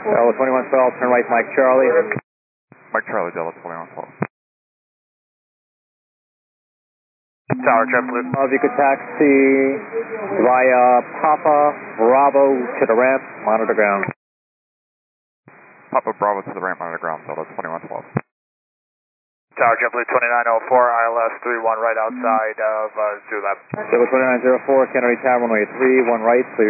Delta 2112, turn right Mike Charlie. Mike Charlie, Delta 2112. Tower JetBlue. If you could taxi via Papa Bravo to the ramp, monitor ground. Papa Bravo to the ramp, monitor ground, Delta 2112. Tower JetBlue 2904, ILS 31 right outside of Zulab. Delta 2904, Kennedy Tower, runway 31 right, clear.